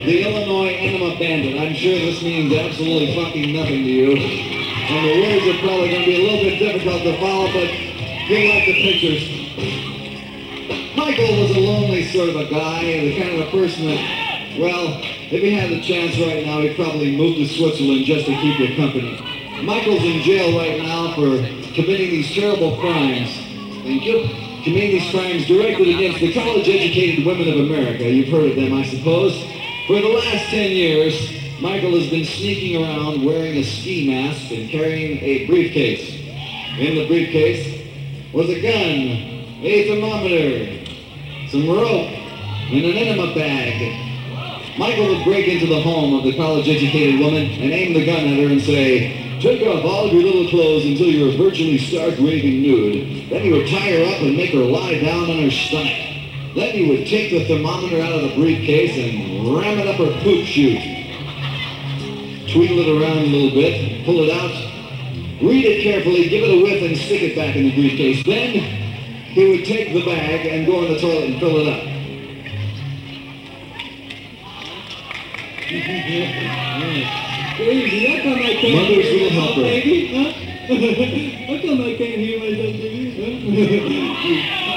The Illinois Enema Bandit. I'm sure this means absolutely fucking nothing to you. And the words are probably going to be a little bit difficult to follow, but you'll like the pictures. Michael was a lonely sort of a guy, the kind of a person that, well, if he had the chance right now, he'd probably move to Switzerland just to keep your company. Michael's in jail right now for committing these terrible crimes. Thank you. Committing these crimes directed against the college-educated women of America. You've heard of them, I suppose. For the last 10 years, Michael has been sneaking around wearing a ski mask and carrying a briefcase. In the briefcase was a gun, a thermometer, some rope, and an enema bag. Michael would break into the home of the college-educated woman and aim the gun at her and say, "Take off all of your little clothes until you're virtually stark raving nude." Then he would tie her up and make her lie down on her stomach. Then he would take the thermometer out of the briefcase and ram it up her poop chute. Tweedle it around a little bit, pull it out, read it carefully, give it a whiff, and stick it back in the briefcase. Then he would take the bag and go in the toilet and fill it up. Crazy, how come I can't Mother's hear little myself, helper. baby? Huh? How come I can't hear myself, baby? Huh?